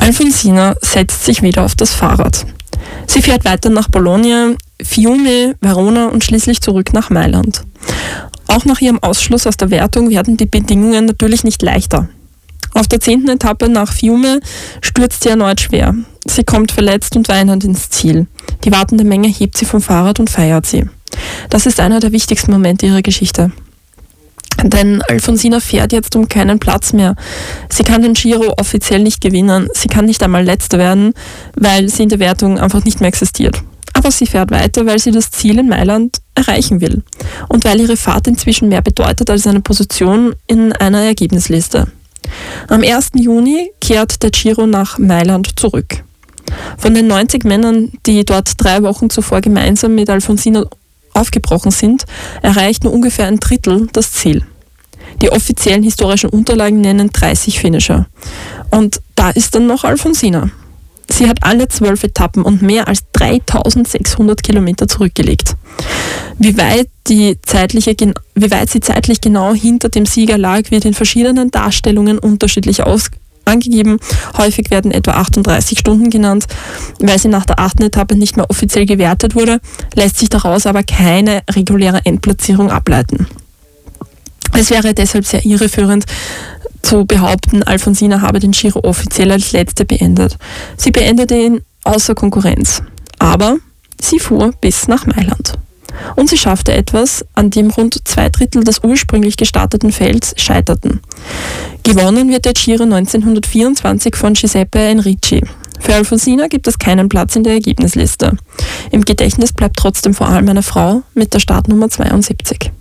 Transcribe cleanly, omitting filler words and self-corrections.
Alfonsina setzt sich wieder auf das Fahrrad. Sie fährt weiter nach Bologna, Fiume, Verona und schließlich zurück nach Mailand. Auch nach ihrem Ausschluss aus der Wertung werden die Bedingungen natürlich nicht leichter. Auf der 10. Etappe nach Fiume stürzt sie erneut schwer. Sie kommt verletzt und weinend ins Ziel. Die wartende Menge hebt sie vom Fahrrad und feiert sie. Das ist einer der wichtigsten Momente ihrer Geschichte. Denn Alfonsina fährt jetzt um keinen Platz mehr. Sie kann den Giro offiziell nicht gewinnen. Sie kann nicht einmal Letzte werden, weil sie in der Wertung einfach nicht mehr existiert. Aber sie fährt weiter, weil sie das Ziel in Mailand erreichen will. Und weil ihre Fahrt inzwischen mehr bedeutet als eine Position in einer Ergebnisliste. Am 1. Juni kehrt der Giro nach Mailand zurück. Von den 90 Männern, die dort 3 Wochen zuvor gemeinsam mit Alfonsina aufgebrochen sind, erreicht nur ungefähr ein Drittel das Ziel. Die offiziellen historischen Unterlagen nennen 30 Finisher. Und da ist dann noch Alfonsina. Sie hat alle 12 Etappen und mehr als 3600 Kilometer zurückgelegt. Wie weit sie zeitlich genau hinter dem Sieger lag, wird in verschiedenen Darstellungen unterschiedlich angegeben. Häufig werden etwa 38 Stunden genannt. Weil sie nach der 8. Etappe nicht mehr offiziell gewertet wurde, lässt sich daraus aber keine reguläre Endplatzierung ableiten. Es wäre deshalb sehr irreführend zu behaupten, Alfonsina habe den Giro offiziell als Letzte beendet. Sie beendete ihn außer Konkurrenz. Aber sie fuhr bis nach Mailand. Und sie schaffte etwas, an dem rund 2/3 des ursprünglich gestarteten Felds scheiterten. Gewonnen wird der Giro 1924 von Giuseppe Enrici. Für Alfonsina gibt es keinen Platz in der Ergebnisliste. Im Gedächtnis bleibt trotzdem vor allem eine Frau mit der Startnummer 72.